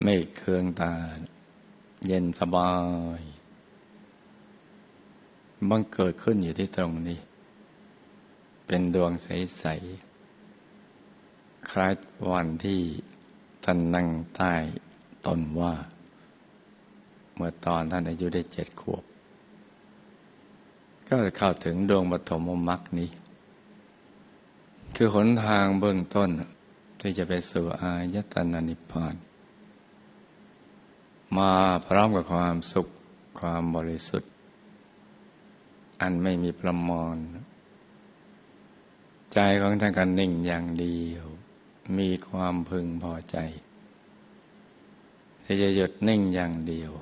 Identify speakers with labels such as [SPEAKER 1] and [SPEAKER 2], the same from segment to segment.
[SPEAKER 1] ไม่เคืองตาเย็นสบายบังเกิดขึ้นอยู่ที่ตรงนี้เป็นดวงใสๆคล้ายวันที่ท่านนั่งใต้ต้นว่าเมื่อตอนท่านอายุได้7 ขวบก็เข้าถึงดวงปฐมมรรคนี้คือหนทางเบื้องต้นที่จะไปสู่อายตนะนิพพานมาพร้อมกับความสุขความบริสุทธิ์อันไม่มีประมาณใจของท่านก็นิ่งอย่างเดียวมีความพึงพอใจที่จะหยุดนิ่งอย่างเดียว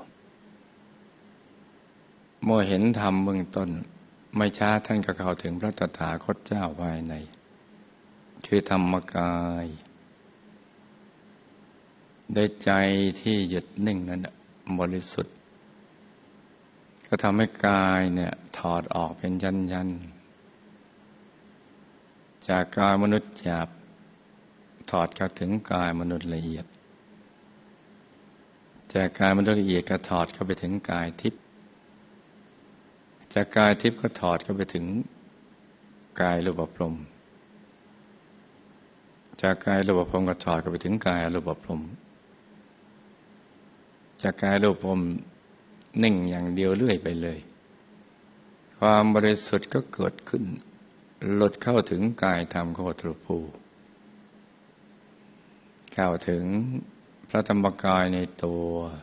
[SPEAKER 1] เมื่อเห็นธรรมเบื้องต้นไม่ช้าท่านก็เข้าถึงพระตถาคตเจ้าภายในคือธรรมกายโดยใจที่หยุดนิ่งนั้นบริสุทธิ์ก็ทำให้กายเนี่ยถอดออกเป็นยันๆจากกายมนุษย์หยาบถอดเข้าถึงกายมนุษย์ละเอียดจากกายมนุษย์ละเอียดก็ถอดเข้าไปถึงกายทิพย์จากกายทิพย์ก็ถอดเข้าไปถึงกายรูปพรหมจากกายรูปพรหมก็ถอดเข้าไปถึงกายอรูปพรหมจากกายรูปพรหมนิ่งอย่างเดียวเรื่อยไปเลยความบริสุทธิ์ก็เกิดขึ้นหลุดเข้าถึงกายธรรมโคตรภูเข้าถึงพระธรรมกายในตัว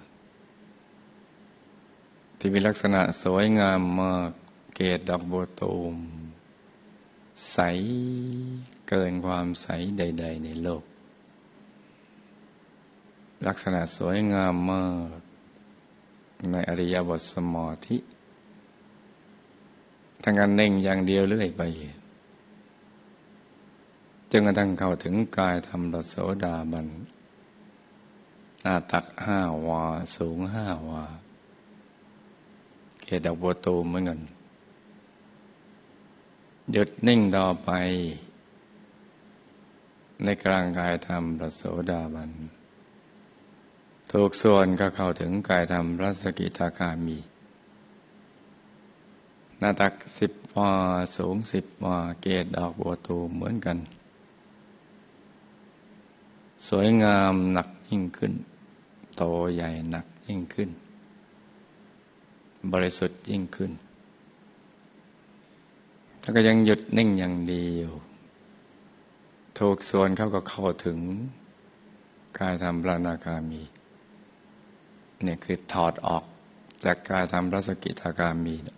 [SPEAKER 1] ที่มีลักษณะสวยงามมากเกศดอกบัวตูมใสเกินความใสใดๆในโลกลักษณะสวยงามมากในอริยบทสมาธิทั้งการนิ่งอย่างเดียวเรื่อยไปจนกระทั่งเข้าถึงกายธรรมรสโสดาบันหน้าตัก5 วาสูง5 วาเกศดอกบัวตูมเหมือนกันหยุดนิ่งต่อไปในกลางกายธรรมรสโสดาบันทุกส่วนก็เข้าถึงกายธรรมพระสกิทาคามีหน้าตัก10 วาสูง10 วาเกศดอกบัวตูมเหมือนกันสวยงามหนักยิ่งขึ้นโตใหญ่หนักยิ่งขึ้นบริสุทธิ์ยิ่งขึ้นถ้าก็ยังหยุดนิ่งอย่างเดียวทุกส่วนเขาก็เข้าถึงกายธรรมพระอนาคามีเนี่ยคือถอดออกจากกายธรรมพระสกิทาคามี